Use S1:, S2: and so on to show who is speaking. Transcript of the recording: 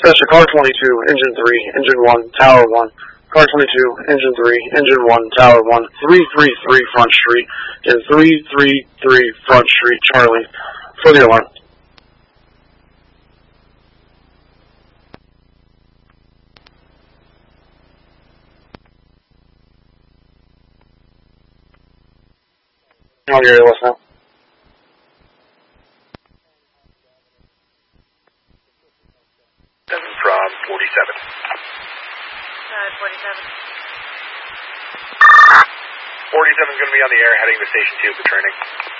S1: Dispatcher, car 22, engine 3, engine 1, tower 1. Car 22, engine 3, engine 1, tower 1, 333 Front Street, and 333 Front Street, Charlie, for the alarm. On your list now.
S2: From 47.
S3: 47.
S2: 47 is going to be on the air heading to Station 2 for training.